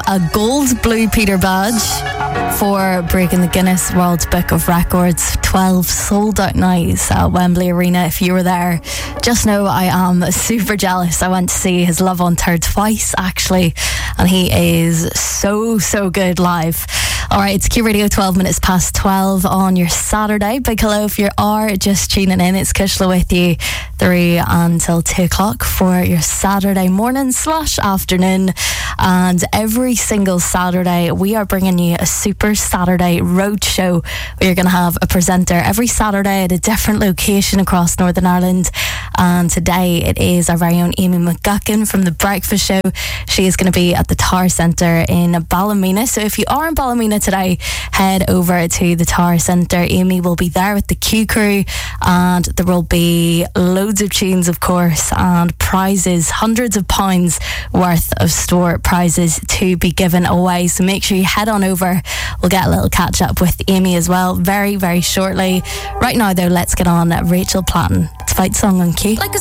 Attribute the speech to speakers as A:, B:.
A: a gold Blue Peter badge for breaking the Guinness World Book of Records. 12 sold out nights at Wembley Arena. If you were there, just know I am super jealous. I went to see his Love on Tour twice actually, and he is so good live. Alright, it's Q Radio, 12 minutes past 12 on your Saturday. Big hello if you are just tuning in. It's Kushla with you 3 until 2 o'clock for your Saturday morning / afternoon. And every single Saturday we are bringing you a Super Saturday Road Show where you're going to have a presenter every Saturday at a different location across Northern Ireland. And today it is our very own Amy McGuckin from The Breakfast Show. She is going to be at the Tower Centre in Ballymena. So if you are in Ballymena today, head over to the Tower Centre. Amy will be there with the Q crew, and there will be loads of tunes, of course, and prizes, hundreds of pounds worth of store prizes to be given away. So make sure you head on over. We'll get a little catch up with Amy as well very shortly. Right now though, let's get on Rachel Platten. It's Fight Song on Q.
B: Like a